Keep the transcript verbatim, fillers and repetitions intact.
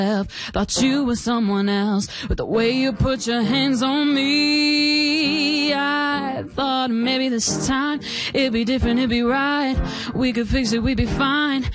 Thought you were someone else, but the way you put your hands on me, I thought maybe this time it'd be different, it'd be right. We could fix it, we'd be fine.